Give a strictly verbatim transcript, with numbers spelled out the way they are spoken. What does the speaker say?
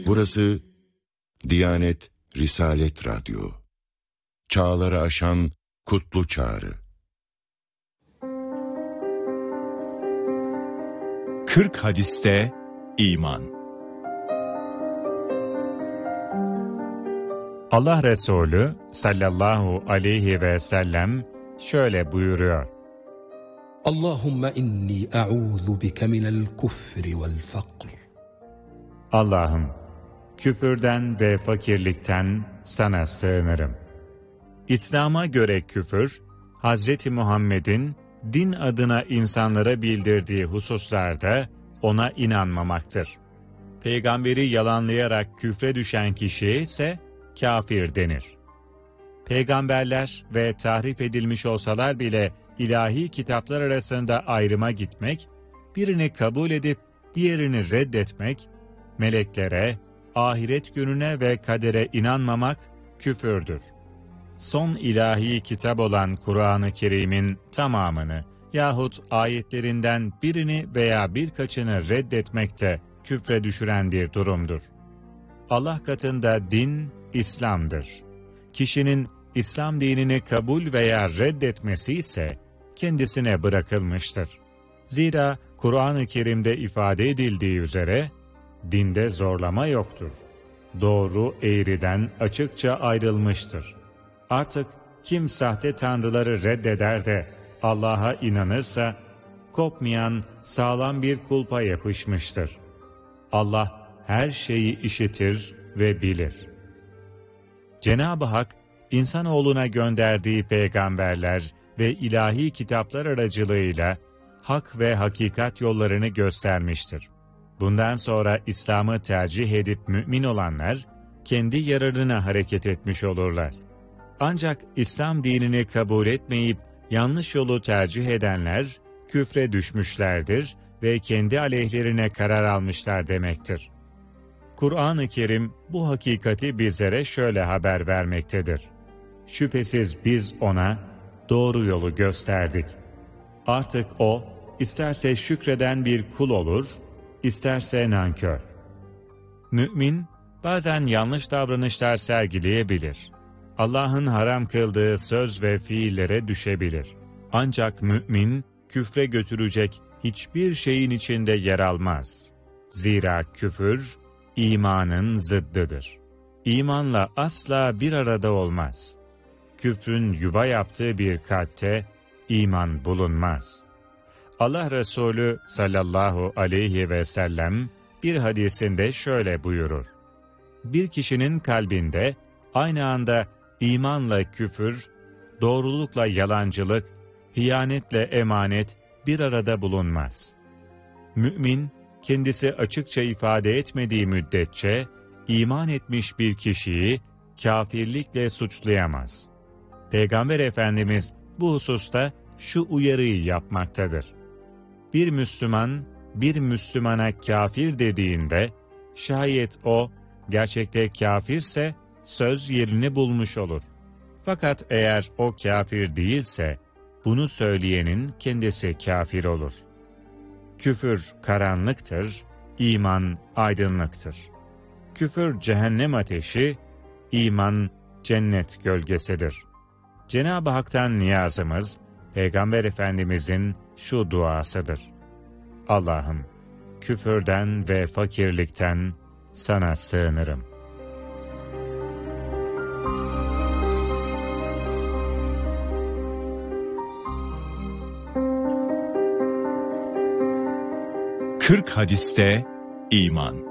Burası Diyanet Risalet Radyo. Çağları aşan kutlu çağrı. Kırk hadiste iman. Allah Resulü sallallahu aleyhi ve sellem şöyle buyuruyor: Allahümme inni a'udhu bike minel kufri vel fakr. Allah'ım, küfürden ve fakirlikten sana sığınırım. İslam'a göre küfür, Hazreti Muhammed'in din adına insanlara bildirdiği hususlarda ona inanmamaktır. Peygamberi yalanlayarak küfre düşen kişiye ise kafir denir. Peygamberler ve tahrif edilmiş olsalar bile ilahi kitaplar arasında ayrıma gitmek, birini kabul edip diğerini reddetmek, meleklere, ahiret gününe ve kadere inanmamak küfürdür. Son ilahi kitap olan Kur'an-ı Kerim'in tamamını yahut ayetlerinden birini veya birkaçını reddetmek de küfre düşüren bir durumdur. Allah katında din, İslam'dır. Kişinin İslam dinini kabul veya reddetmesi ise kendisine bırakılmıştır. Zira Kur'an-ı Kerim'de ifade edildiği üzere, dinde zorlama yoktur. Doğru eğriden açıkça ayrılmıştır. Artık kim sahte tanrıları reddeder de Allah'a inanırsa, kopmayan sağlam bir kulpa yapışmıştır. Allah her şeyi işitir ve bilir. Cenab-ı Hak, insanoğluna gönderdiği peygamberler ve ilahi kitaplar aracılığıyla hak ve hakikat yollarını göstermiştir. Bundan sonra İslam'ı tercih edip mümin olanlar, kendi yararına hareket etmiş olurlar. Ancak İslam dinini kabul etmeyip yanlış yolu tercih edenler, küfre düşmüşlerdir ve kendi aleyhlerine karar almışlar demektir. Kur'an-ı Kerim bu hakikati bizlere şöyle haber vermektedir: Şüphesiz biz ona doğru yolu gösterdik. Artık o, isterse şükreden bir kul olur, isterse nankör. Mümin, bazen yanlış davranışlar sergileyebilir. Allah'ın haram kıldığı söz ve fiillere düşebilir. Ancak mümin, küfre götürecek hiçbir şeyin içinde yer almaz. Zira küfür, imanın zıddıdır. İmanla asla bir arada olmaz. Küfrün yuva yaptığı bir kalpte iman bulunmaz. Allah Resulü sallallahu aleyhi ve sellem bir hadisinde şöyle buyurur: Bir kişinin kalbinde aynı anda imanla küfür, doğrulukla yalancılık, hıyanetle emanet bir arada bulunmaz. Mümin, kendisi açıkça ifade etmediği müddetçe, iman etmiş bir kişiyi kafirlikle suçlayamaz. Peygamber Efendimiz bu hususta şu uyarıyı yapmaktadır: Bir Müslüman, bir Müslümana kafir dediğinde, şayet o gerçekte kafirse, söz yerini bulmuş olur. Fakat eğer o kafir değilse, bunu söyleyenin kendisi kafir olur. Küfür karanlıktır, iman aydınlıktır. Küfür cehennem ateşi, iman cennet gölgesidir. Cenab-ı Hak'tan niyazımız, Peygamber Efendimizin şu duasıdır: Allah'ım, küfürden ve fakirlikten sana sığınırım. Kırk hadiste iman.